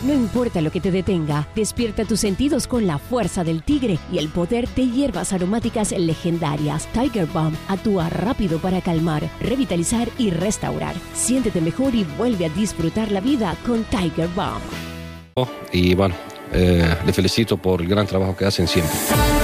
No importa lo que te detenga, despierta tus sentidos con la fuerza del tigre y el poder de hierbas aromáticas legendarias. Tiger Balm actúa rápido para calmar, revitalizar y restaurar. Siéntete mejor y vuelve a disfrutar la vida con Tiger Balm. Y bueno, le felicito por el gran trabajo que hacen siempre.